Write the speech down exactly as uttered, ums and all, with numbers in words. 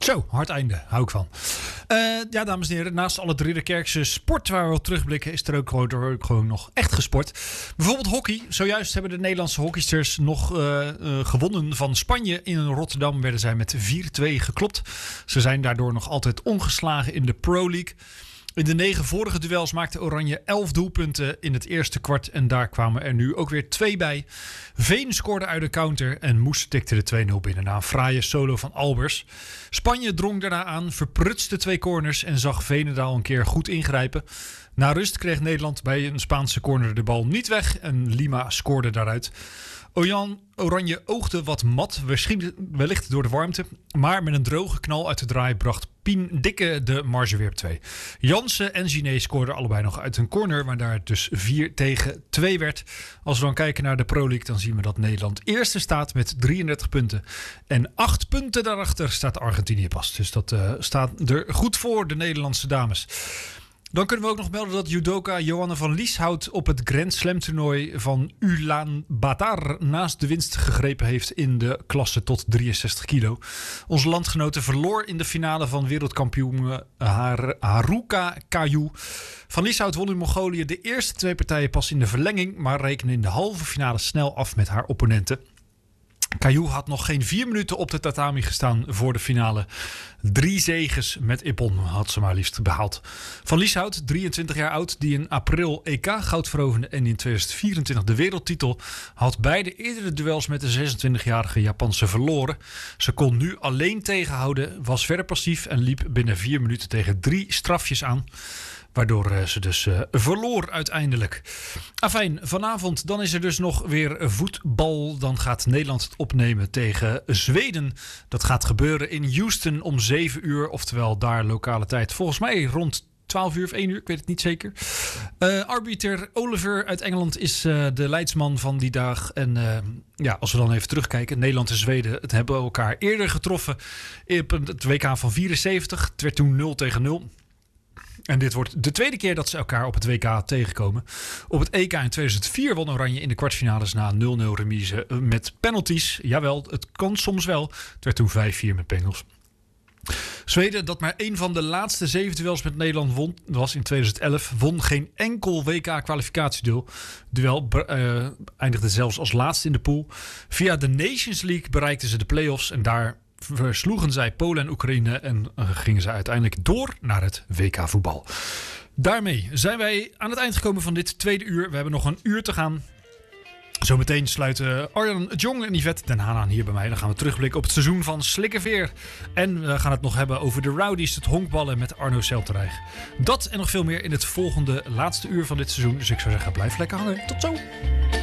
Zo, hard einde. Hou ik van. Uh, ja, dames en heren. Naast alle Ridderkerkse sport waar we op terugblikken, is er ook gewoon, er ook gewoon nog echt gesport. Bijvoorbeeld hockey. Zojuist hebben de Nederlandse hockeysters nog uh, uh, gewonnen van Spanje. In Rotterdam werden zij met vier twee geklopt. Ze zijn daardoor nog altijd ongeslagen in de Pro League. In de negen vorige duels maakte Oranje elf doelpunten in het eerste kwart. En daar kwamen er nu ook weer twee bij. Veen scoorde uit de counter en Moes tikte de twee nul binnen na een fraaie solo van Albers. Spanje drong daarna aan, verprutste twee corners en zag Veenendaal een keer goed ingrijpen. Na rust kreeg Nederland bij een Spaanse corner de bal niet weg en Lima scoorde daaruit. Ojan Oranje oogde wat mat, wellicht door de warmte. Maar met een droge knal uit de draai bracht Pien Dikke de marge weer op twee. Jansen en Giné scoorden allebei nog uit een corner, waardoor het dus vier tegen twee werd. Als we dan kijken naar de Pro League, dan zien we dat Nederland eerste staat met drieëndertig punten. En acht punten daarachter staat Argentinië pas. Dus dat uh, staat er goed voor, de Nederlandse dames. Dan kunnen we ook nog melden dat judoka Johanne van Lieshout op het Grand Slam toernooi van Ulaanbaatar naast de winst gegrepen heeft in de klasse tot drieënzestig kilo. Onze landgenote verloor in de finale van wereldkampioen Har- Haruka Kayu. Van Lieshout won in Mongolië de eerste twee partijen pas in de verlenging, maar rekende in de halve finale snel af met haar opponenten. Kayu had nog geen vier minuten op de tatami gestaan voor de finale. Drie zeges met Ippon had ze maar liefst behaald. Van Lieshout, drieëntwintig jaar oud, die in april E K goud veroverde en in tweeduizend vierentwintig de wereldtitel, had beide eerdere duels met de zesentwintigjarige Japanse verloren. Ze kon nu alleen tegenhouden, was verder passief en liep binnen vier minuten tegen drie strafjes aan. Waardoor uh, ze dus uh, verloor uiteindelijk. Afijn, vanavond dan is er dus nog weer voetbal. Dan gaat Nederland het opnemen tegen Zweden. Dat gaat gebeuren in Houston om zeven uur. Oftewel daar lokale tijd. Volgens mij rond twaalf uur of één uur. Ik weet het niet zeker. Uh, arbiter Oliver uit Engeland is uh, de leidsman van die dag. En uh, ja, als we dan even terugkijken. Nederland en Zweden het hebben elkaar eerder getroffen. Op het W K van vierenzeventig. Het werd toen nul tegen nul. En dit wordt de tweede keer dat ze elkaar op het W K tegenkomen. Op het E K in tweeduizend vier won Oranje in de kwartfinales na nul nul remise met penalties. Jawel, het kan soms wel. Het werd toen vijf vier met penalties. Zweden, dat maar één van de laatste zeven duels met Nederland won, was in tweeduizend elf, won geen enkel W K-kwalificatieduel. Duel uh, eindigde zelfs als laatste in de pool. Via de Nations League bereikten ze de play-offs en daar versloegen zij Polen en Oekraïne en gingen ze uiteindelijk door naar het W K-voetbal. Daarmee zijn wij aan het eind gekomen van dit tweede uur. We hebben nog een uur te gaan. Zometeen sluiten Arjan het Jong en Yvette Den Haan aan hier bij mij. Dan gaan we terugblikken op het seizoen van Slikkerveer. En we gaan het nog hebben over de Rowdies, het honkballen met Arno Selterijg. Dat en nog veel meer in het volgende laatste uur van dit seizoen. Dus ik zou zeggen, blijf lekker hangen. Tot zo!